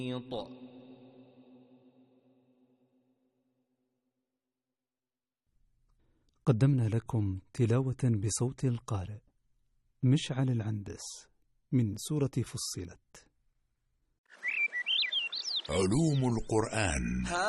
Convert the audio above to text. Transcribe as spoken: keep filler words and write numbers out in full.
قدمنا لكم تلاوة بصوت القارئ مشعل العندس من سورة فصلت. علوم القرآن.